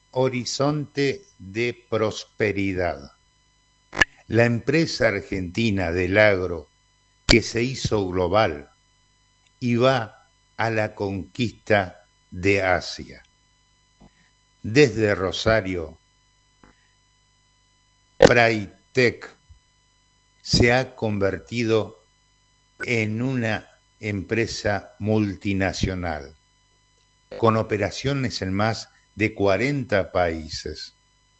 Horizonte de prosperidad. La empresa argentina del agro que se hizo global y va a la conquista de Asia. Desde Rosario, Praitec se ha convertido en una empresa multinacional con operaciones en más de 40 países.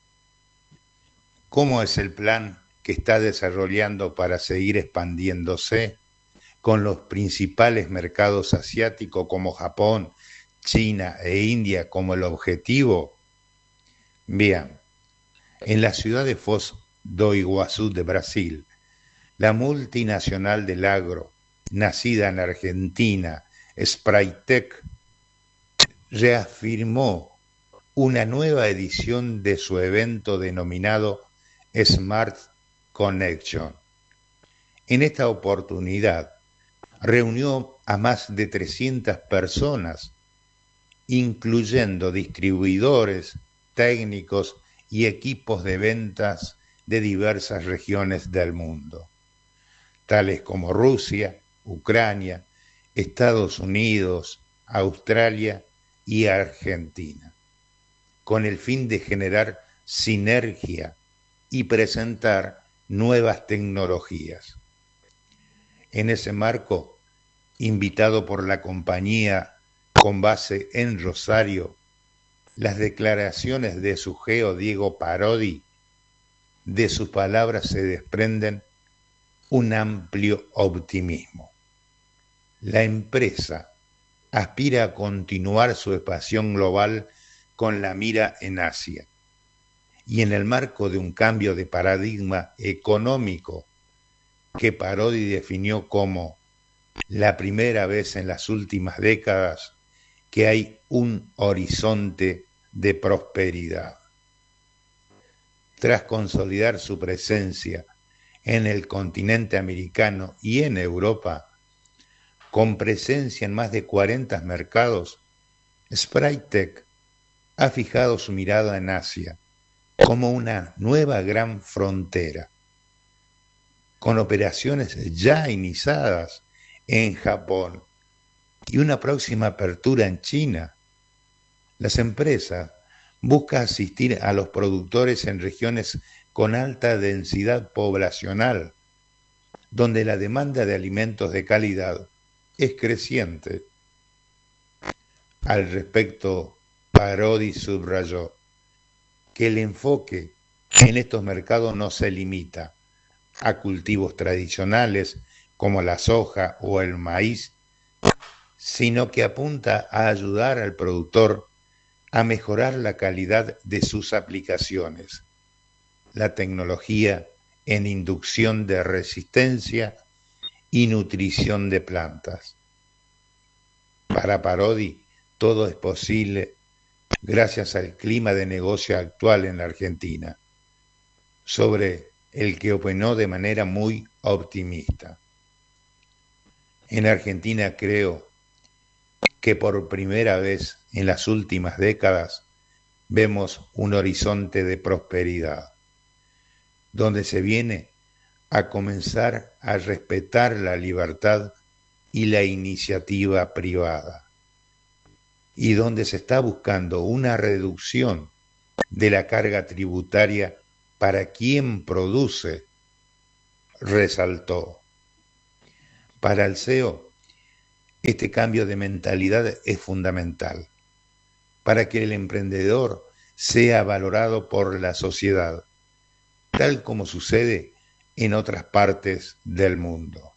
¿Cómo es el plan que está desarrollando para seguir expandiéndose con los principales mercados asiáticos como Japón, China e India como el objetivo? Bien, en la ciudad de Foz do Iguazú de Brasil, la multinacional del agro, nacida en Argentina, Spraitec, reafirmó una nueva edición de su evento denominado Smart Connection. En esta oportunidad reunió a más de 300 personas, incluyendo distribuidores, técnicos y equipos de ventas de diversas regiones del mundo, tales como Rusia, Ucrania, Estados Unidos, Australia y Argentina, con el fin de generar sinergia y presentar nuevas tecnologías. En ese marco, invitado por la compañía con base en Rosario, las declaraciones de su CEO Diego Parodi, de sus palabras se desprenden un amplio optimismo. La empresa aspira a continuar su expansión global con la mira en Asia y en el marco de un cambio de paradigma económico que Parodi definió como la primera vez en las últimas décadas que hay un horizonte de prosperidad. Tras consolidar su presencia en el continente americano y en Europa, con presencia en más de 40 mercados, Spraitec ha fijado su mirada en Asia como una nueva gran frontera, con operaciones ya iniciadas en Japón y una próxima apertura en China. Las empresas buscan asistir a los productores en regiones con alta densidad poblacional, donde la demanda de alimentos de calidad es creciente. Al respecto, Parodi subrayó que el enfoque en estos mercados no se limita a cultivos tradicionales como la soja o el maíz, sino que apunta a ayudar al productor a mejorar la calidad de sus aplicaciones, la tecnología en inducción de resistencia y nutrición de plantas. Para Parodi, todo es posible gracias al clima de negocio actual en la Argentina, sobre el que opinó de manera muy optimista. En Argentina creo que por primera vez en las últimas décadas vemos un horizonte de prosperidad, donde se viene a comenzar a respetar la libertad y la iniciativa privada, y donde se está buscando una reducción de la carga tributaria para quien produce, resaltó. Para el CEO, este cambio de mentalidad es fundamental para que el emprendedor sea valorado por la sociedad, tal como sucede en otras partes del mundo.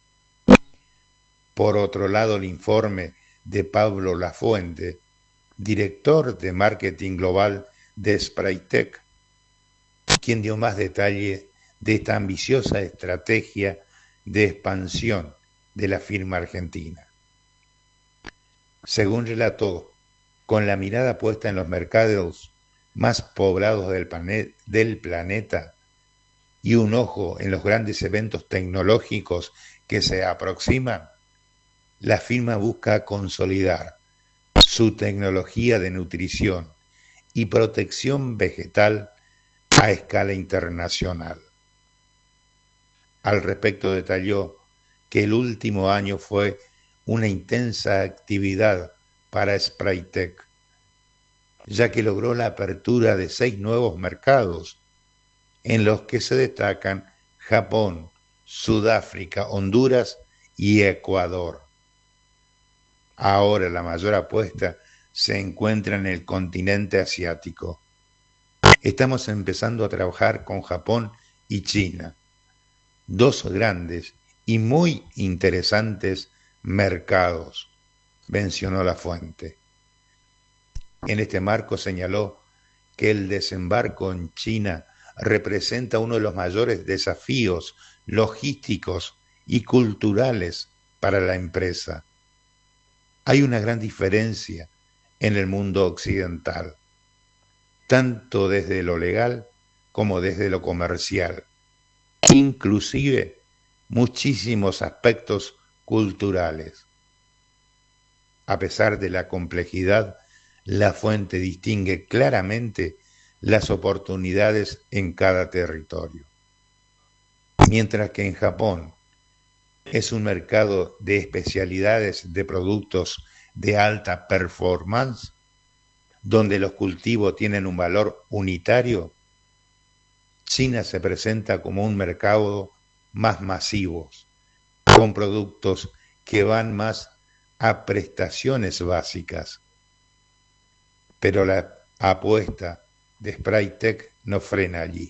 Por otro lado, el informe de Pablo Lafuente, director de marketing global de Spraitec, quien dio más detalle de esta ambiciosa estrategia de expansión de la firma argentina. Según relató, con la mirada puesta en los mercados más poblados del planeta y un ojo en los grandes eventos tecnológicos que se aproximan, la firma busca consolidar su tecnología de nutrición y protección vegetal a escala internacional. Al respecto detalló que el último año fue una intensa actividad para Spraytec, ya que logró la apertura de 6 nuevos mercados, en los que se destacan Japón, Sudáfrica, Honduras y Ecuador. Ahora la mayor apuesta se encuentra en el continente asiático. Estamos empezando a trabajar con Japón y China, 2 grandes y muy interesantes mercados, mencionó la fuente. En este marco señaló que el desembarco en China representa uno de los mayores desafíos logísticos y culturales para la empresa. Hay una gran diferencia en el mundo occidental, tanto desde lo legal como desde lo comercial, inclusive muchísimos aspectos culturales. A pesar de la complejidad, la fuente distingue claramente las oportunidades en cada territorio. Mientras que en Japón es un mercado de especialidades de productos de alta performance, donde los cultivos tienen un valor unitario, China se presenta como un mercado más masivo, con productos que van más a prestaciones básicas. Pero la apuesta de Spraytec no frena allí.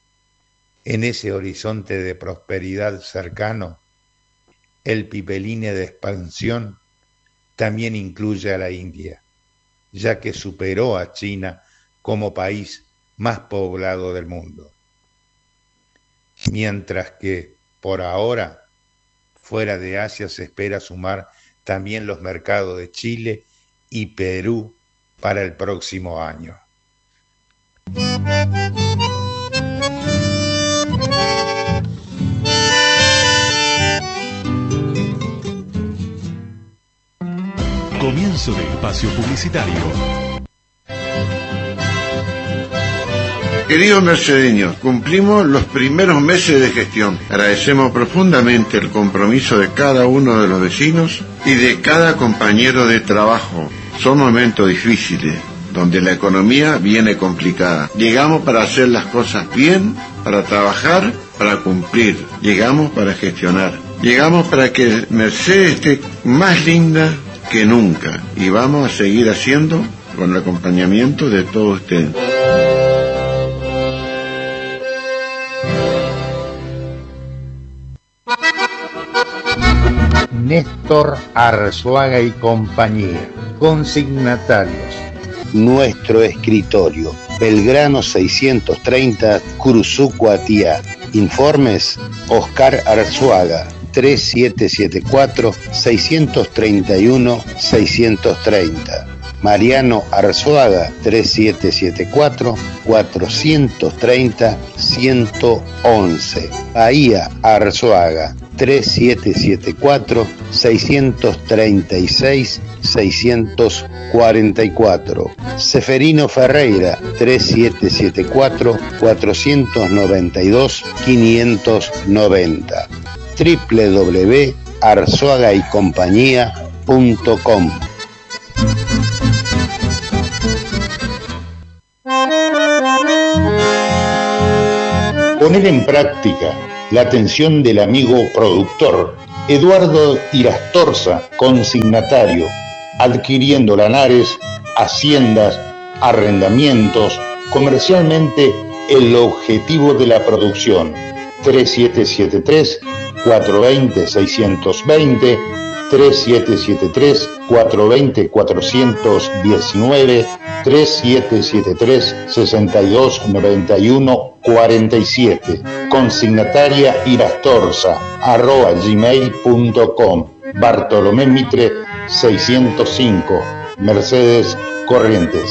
En ese horizonte de prosperidad cercano, el pipeline de expansión también incluye a la India, ya que superó a China como país más poblado del mundo. Mientras que, por ahora, fuera de Asia se espera sumar también los mercados de Chile y Perú para el próximo año. Comienzo de espacio publicitario. Queridos mercedeños, cumplimos los primeros meses de gestión. Agradecemos profundamente el compromiso de cada uno de los vecinos y de cada compañero de trabajo. Son momentos difíciles, donde la economía viene complicada. Llegamos para hacer las cosas bien, para trabajar, para cumplir. Llegamos para gestionar. Llegamos para que Mercedes esté más linda que nunca. Y vamos a seguir haciendo con el acompañamiento de todos ustedes. Néstor Arzuaga y compañía. Consignatarios. Nuestro escritorio. Belgrano 630, Curuzuco-Atiá. Informes, Oscar Arzuaga, 3774-631-630. Mariano Arzuaga, 3774-430-111. Bahía Arzuaga, 3774-636-644. Seferino Ferreira, 3774-492-590. www.arzuagaycompañía.com. Poner en práctica la atención del amigo productor Eduardo Irastorza, consignatario, adquiriendo lanares, haciendas, arrendamientos, comercialmente el objetivo de la producción. 3773-420-620, 3773-420-419, 3773-6291-47. Consignataria Irastorza, @gmail.com. Bartolomé Mitre 605, Mercedes, Corrientes.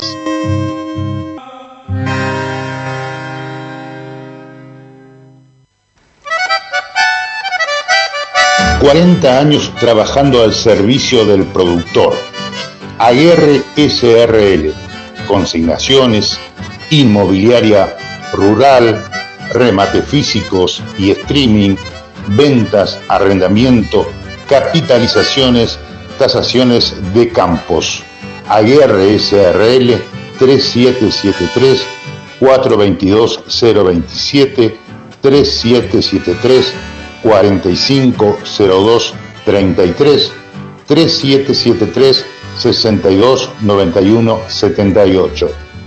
...40 años trabajando al servicio del productor. Aguerre SRL, consignaciones, inmobiliaria rural, remate físicos y streaming, ventas, arrendamiento, capitalizaciones, tasaciones de campos. Aguerre SRL 3773 422 027 3773 4502 33 3773 62 91 78.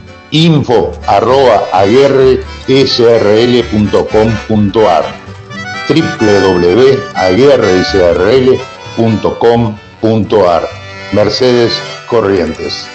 info@aguerresrl.com.ar www.aguerresrl.com.ar. Mercedes Corrientes.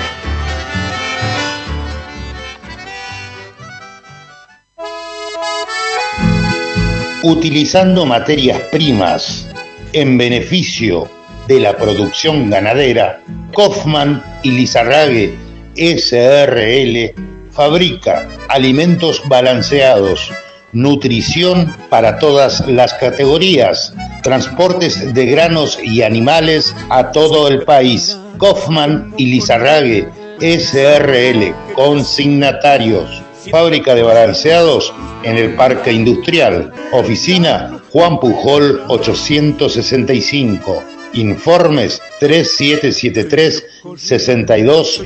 Utilizando materias primas en beneficio de la producción ganadera, Kaufmann y Lizarrague SRL fabrica alimentos balanceados, nutrición para todas las categorías, transportes de granos y animales a todo el país. Kaufmann y Lizarrague SRL, consignatarios. Fábrica de balanceados en el Parque Industrial. Oficina Juan Pujol 865. Informes 3773 62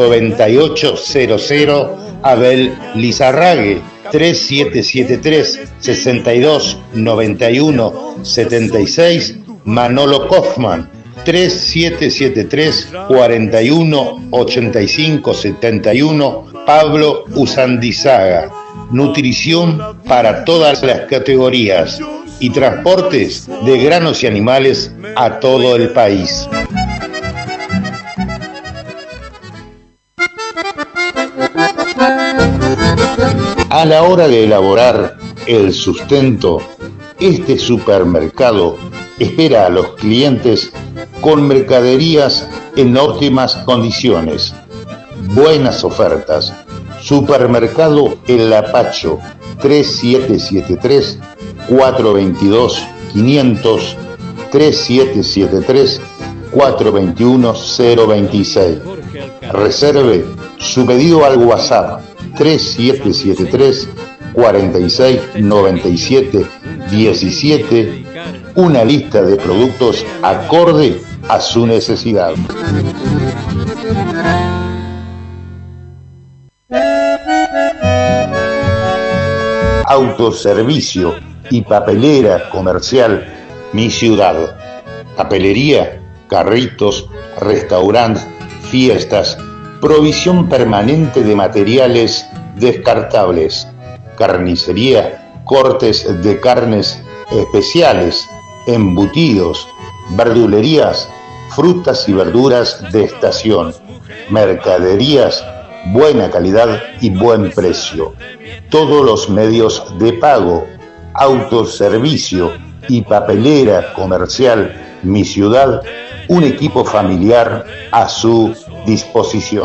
9800. Abel Lizarrague 3773 62 91 76. Manolo Kaufmann 3773 41 85 71. Pablo Usandizaga. Nutrición para todas las categorías y transportes de granos y animales a todo el país. A la hora de elaborar el sustento, este supermercado espera a los clientes con mercaderías en óptimas condiciones, buenas ofertas. Supermercado El Lapacho 3773 422 500 3773 421 026. Reserve su pedido al WhatsApp 3773 46 97 17. Una lista de productos acorde a su necesidad. Autoservicio y papelera comercial Mi Ciudad. Papelería, carritos, restaurantes, fiestas, provisión permanente de materiales descartables, carnicería, cortes de carnes especiales, embutidos, verdulerías, frutas y verduras de estación, mercaderías, buena calidad y buen precio. Todos los medios de pago, autoservicio y papelera comercial Mi Ciudad, un equipo familiar a su disposición.